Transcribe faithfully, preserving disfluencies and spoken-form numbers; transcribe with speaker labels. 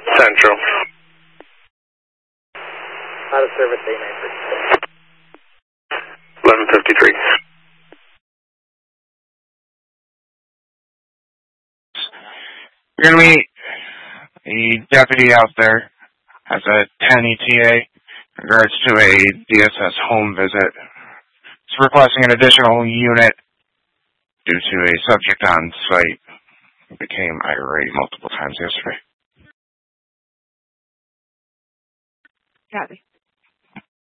Speaker 1: Central.
Speaker 2: Out of service, eight nine three.
Speaker 1: eleven fifty-three.
Speaker 3: You're going to meet a deputy out there as a ten E T A in regards to a D S S home visit. It's requesting an additional unit due to a subject on site who became irate multiple times yesterday.
Speaker 4: Copy.